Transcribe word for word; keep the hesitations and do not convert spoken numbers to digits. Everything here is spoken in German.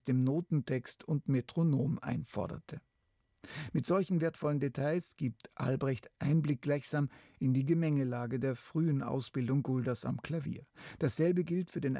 dem Notentext und Metronom einforderte. Mit solchen wertvollen Details gibt Albrecht Einblick gleichsam in die Gemengelage der frühen Ausbildung Gulders am Klavier. Dasselbe gilt für den